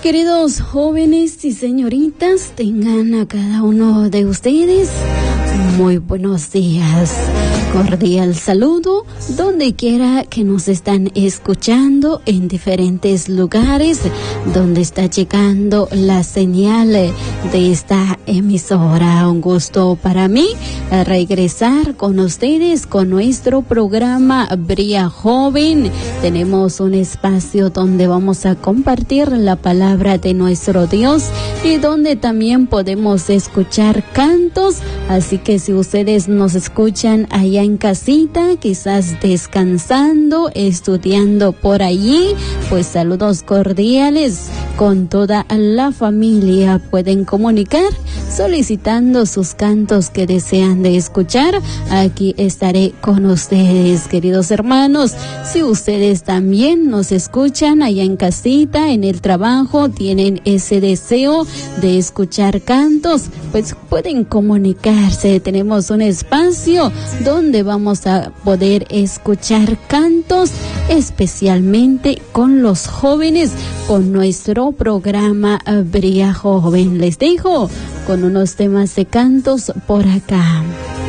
Queridos jóvenes y señoritas, tengan a cada uno de ustedes muy buenos días. Cordial saludo donde quiera que nos están escuchando en diferentes lugares donde está llegando la señal de esta emisora. Un gusto para mí regresar con ustedes con nuestro programa Bría Joven. Tenemos un espacio donde vamos a compartir la palabra de nuestro Dios y donde también podemos escuchar cantos. Así que si ustedes nos escuchan allá en casita, quizás descansando, estudiando por allí, pues saludos cordiales con toda la familia. Pueden comunicar solicitando sus cantos que desean de escuchar. Aquí estaré con ustedes, queridos hermanos. Si ustedes también nos escuchan allá en casita, en el trabajo, tienen ese deseo de escuchar cantos, pues pueden comunicarse. Tenemos un espacio donde vamos a poder escuchar cantos, especialmente con los jóvenes, con nuestro programa Bría Joven. Les dejo con unos temas de cantos por acá.